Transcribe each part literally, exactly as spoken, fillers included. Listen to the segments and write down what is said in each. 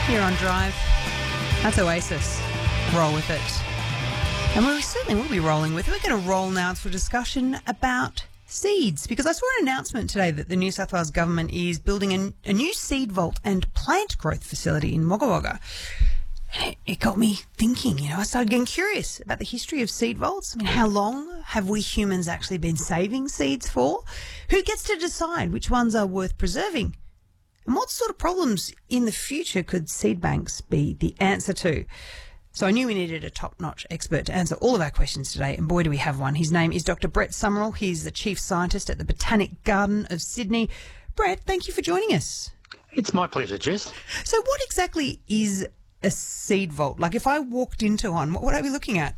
here on Drive. That's Oasis. Roll with it. And we certainly will be rolling with it. We're going to roll now to a discussion about seeds, because I saw an announcement today that the New South Wales government is building a, a new seed vault and plant growth facility in Wagga Wagga. It, it got me thinking, you know, I started getting curious about the history of seed vaults. I mean, how long have we humans actually been saving seeds for? Who gets to decide which ones are worth preserving? And what sort of problems in the future could seed banks be the answer to? So I knew we needed a top-notch expert to answer all of our questions today, and boy, do we have one. His name is Doctor Brett Summerall. He's the Chief Scientist at the Botanic Garden of Sydney. Brett, thank you for joining us. It's my pleasure, Jess. So what exactly is a seed vault? Like, if I walked into one, what would I be looking at?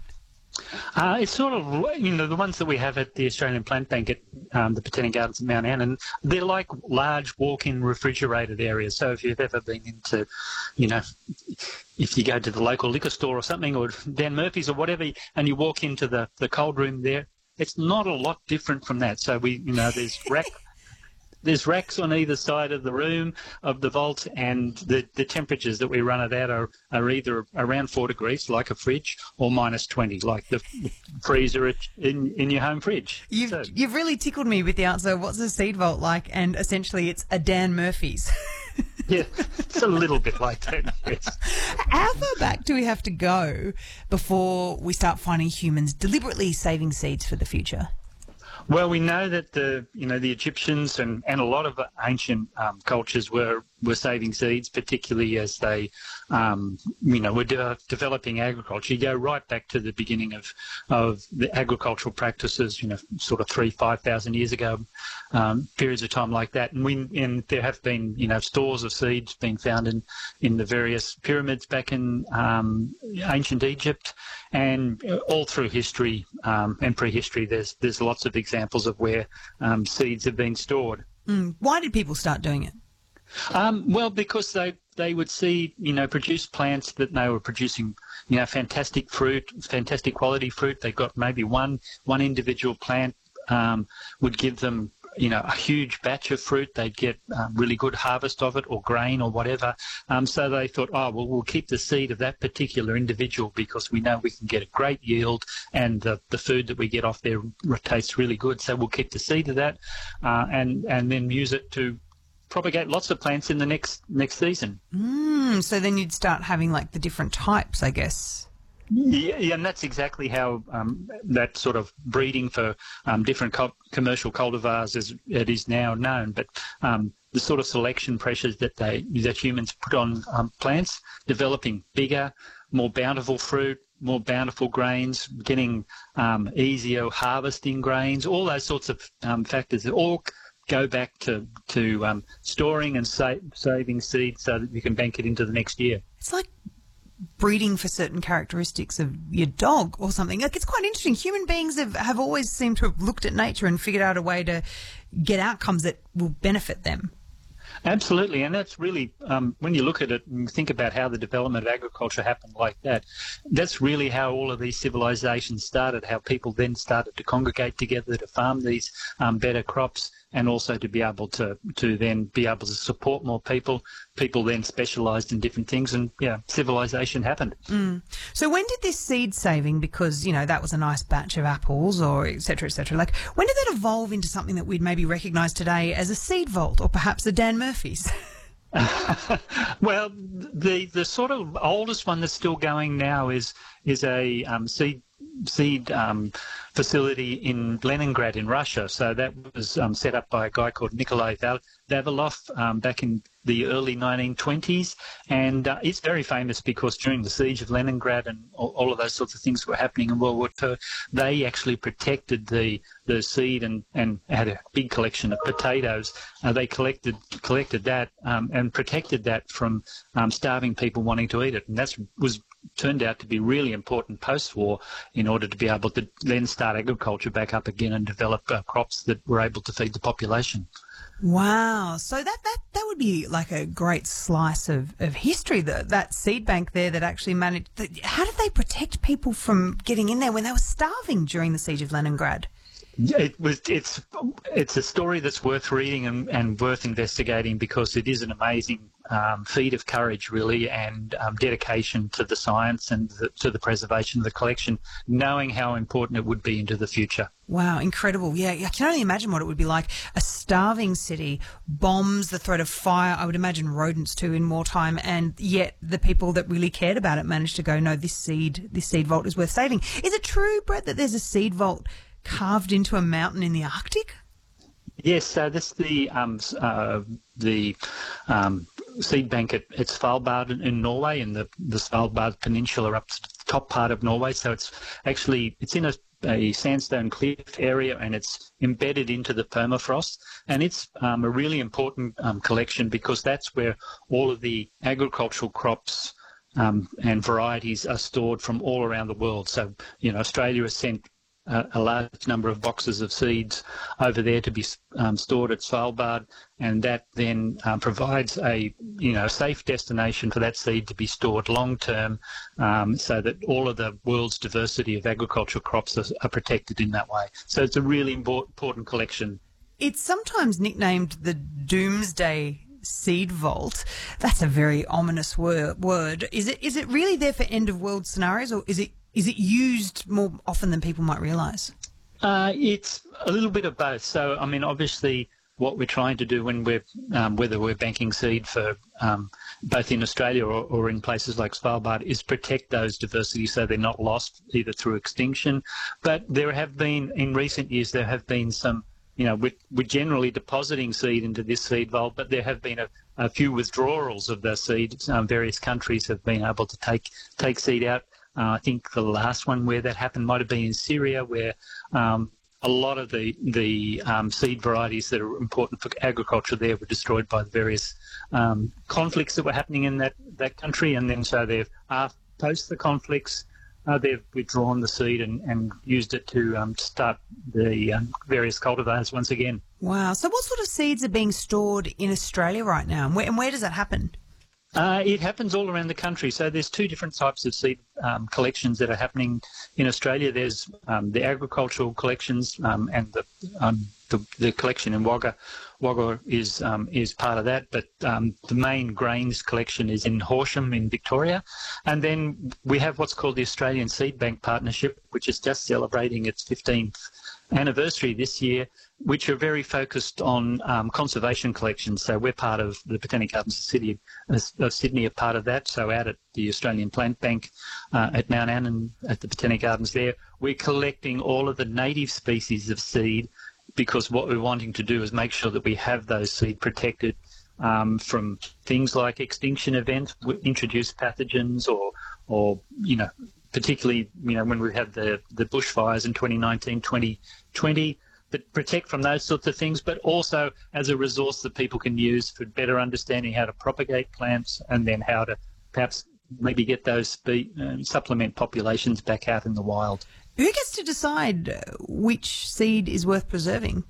Uh, it's sort of, you know, the ones that we have at the Australian Plant Bank at um, the Botanic Gardens at Mount Annan, they're like large walk-in refrigerated areas. So if you've ever been into, you know, if you go to the local liquor store or something, or Dan Murphy's or whatever, and you walk into the, the cold room there, it's not a lot different from that. So we, you know, there's rack... There's racks on either side of the room of the vault, and the, the temperatures that we run it at are, are either around four degrees, like a fridge, or minus twenty, like the freezer in, in your home fridge. You've, so, you've really tickled me with the answer, what's a seed vault like? And essentially it's a Dan Murphy's. Yeah, it's a little bit like that, yes. How far back do we have to go before we start finding humans deliberately saving seeds for the future? Well, we know that the you know the Egyptians and, and a lot of ancient um, cultures were, were saving seeds, particularly as they um, you know were de- developing agriculture. You go right back to the beginning of of the agricultural practices, you know, sort of three five thousand years ago, um, periods of time like that. And we and there have been you know stores of seeds being found in, in the various pyramids back in um, ancient Egypt, and all through history um, and prehistory. There's there's lots of examples of where um, seeds have been stored. Mm. Why did people start doing it? Um, well, because they, they would see, you know, produce plants that they were producing, you know, fantastic fruit, fantastic quality fruit. They got maybe one one individual plant um, would give them, you know, a huge batch of fruit. They'd get um, really good harvest of it, or grain or whatever. Um, so they thought, oh, well, we'll keep the seed of that particular individual because we know we can get a great yield, and the, the food that we get off there tastes really good. So we'll keep the seed of that uh, and, and then use it to propagate lots of plants in the next next season. Mm, so then you'd start having like the different types, I guess. Yeah, yeah, and that's exactly how um, that sort of breeding for um, different co- commercial cultivars as it is now known. But um, the sort of selection pressures that they that humans put on um, plants, developing bigger, more bountiful fruit, more bountiful grains, getting um, easier harvesting grains, all those sorts of um, factors that all go back to to um, storing and sa- saving seeds so that you can bank it into the next year. It's like breeding for certain characteristics of your dog or something. Like, it's quite interesting. Human beings have, have always seemed to have looked at nature and figured out a way to get outcomes that will benefit them. Absolutely, and that's really, um, when you look at it and think about how the development of agriculture happened like that, that's really how all of these civilizations started, how people then started to congregate together to farm these um, better crops, and also to be able to, to then be able to support more people. People then specialised in different things, and, yeah, civilization happened. Mm. So when did this seed saving, because, you know, that was a nice batch of apples or et cetera, et cetera, like, when did that evolve into something that we'd maybe recognise today as a seed vault, or perhaps a Dan Murphy's? Well, the the sort of oldest one that's still going now is is a um, seed seed um, facility in Leningrad in Russia. So that was um, set up by a guy called Nikolai Val- Vavilov um, back in the early nineteen twenties, and uh, it's very famous because during the siege of Leningrad and all, all of those sorts of things were happening in World War Two, they actually protected the the seed and, and had a big collection of potatoes. Uh, they collected collected that um, and protected that from um, starving people wanting to eat it, and that was turned out to be really important post-war in order to be able to then start agriculture back up again and develop uh, crops that were able to feed the population. Wow. So that, that, that would be like a great slice of, of history, the, that seed bank there that actually managed. The, how did they protect people from getting in there when they were starving during the siege of Leningrad? It was. It's. It's a story that's worth reading and, and worth investigating because it is an amazing um, feat of courage, really, and um, dedication to the science and the, to the preservation of the collection, knowing how important it would be into the future. Wow, incredible. Yeah, I can only imagine what it would be like. A starving city, bombs, the threat of fire, I would imagine rodents too in wartime, and yet the people that really cared about it managed to go, no, this seed, this seed vault is worth saving. Is it true, Brett, that there's a seed vault carved into a mountain in the Arctic? Yes, so this is the um, uh, the um, seed bank at, at Svalbard in, in Norway, in the, the Svalbard Peninsula up to the top part of Norway. So it's actually, it's in a a sandstone cliff area, and it's embedded into the permafrost, and it's um, a really important um, collection because that's where all of the agricultural crops um, and varieties are stored from all around the world. So, you know, Australia has sent uh, a large number of boxes of seeds over there to be um, stored at Svalbard, and that then um, provides a, you know, safe destination for that seed to be stored long term, um, so that all of the world's diversity of agricultural crops are, are protected in that way. So it's a really important collection. It's sometimes nicknamed the Doomsday Seed Vault. That's a very ominous wor- word. Is it? Is it really there for end of world scenarios, or is it? Is it used more often than people might realise? Uh, it's a little bit of both. So, I mean, obviously, what we're trying to do when we're, um, whether we're banking seed for um, both in Australia or, or in places like Svalbard, is protect those diversities so they're not lost either through extinction. But there have been, in recent years, there have been some, you know, we're, we're generally depositing seed into this seed vault, but there have been a, a few withdrawals of the seed. Um, various countries have been able to take take seed out. Uh, I think the last one where that happened might have been in Syria, where um, a lot of the the um, seed varieties that are important for agriculture there were destroyed by the various um, conflicts that were happening in that, that country, and then so they've uh, post the conflicts, uh, they've withdrawn the seed and, and used it to um, start the um, various cultivars once again. Wow! So what sort of seeds are being stored in Australia right now, and where, and where does that happen? Uh, it happens all around the country. So there's two different types of seed um, collections that are happening in Australia. There's um, the agricultural collections um, and the, um, the the collection in Wagga. Wagga is um, is part of that, but um, the main grains collection is in Horsham in Victoria. And then we have what's called the Australian Seed Bank Partnership, which is just celebrating its fifteenth anniversary this year, which are very focused on um, conservation collections. So we're part of the Botanic Gardens of Sydney, of Sydney are part of that. So out at the Australian Plant Bank uh, at Mount Annan at the Botanic Gardens there, we're collecting all of the native species of seed, because what we're wanting to do is make sure that we have those seed protected um, from things like extinction events, introduced pathogens, or, or you know, particularly, you know, when we had the, the bushfires in twenty nineteen, twenty twenty, that protect from those sorts of things, but also as a resource that people can use for better understanding how to propagate plants, and then how to perhaps maybe get those spe- uh, supplement populations back out in the wild. Who gets to decide which seed is worth preserving?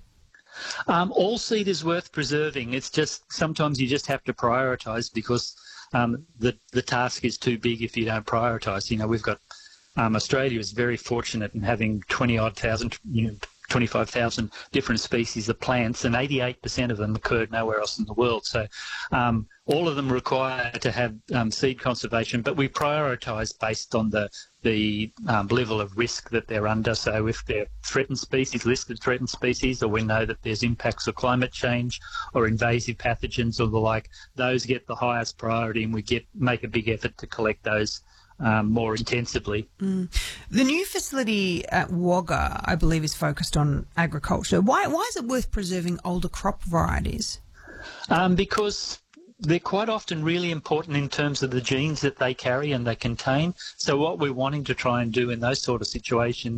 Um, all seed is worth preserving. It's just sometimes you just have to prioritise, because um, the the task is too big if you don't prioritise. You know, we've got um, Australia is very fortunate in having twenty odd thousand, you know, twenty-five thousand different species of plants, and eighty-eight percent of them occurred nowhere else in the world. So um, all of them require to have um, seed conservation, but we prioritise based on the the um, level of risk that they're under. So if they're threatened species, listed threatened species, or we know that there's impacts of climate change or invasive pathogens or the like, those get the highest priority, and we get make a big effort to collect those Um, more intensively. Mm. The new facility at Wagga, I believe, is focused on agriculture. Why why is it worth preserving older crop varieties? Um, because they're quite often really important in terms of the genes that they carry and they contain. So what we're wanting to try and do in those sort of situations